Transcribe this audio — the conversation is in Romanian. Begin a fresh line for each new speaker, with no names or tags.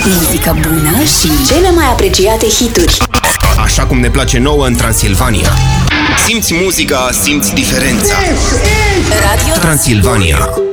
muzică bună și cele mai apreciate hituri.
Așa cum ne place nouă în Transilvania. Simți muzica, simți diferența.
Radio
Transilvania.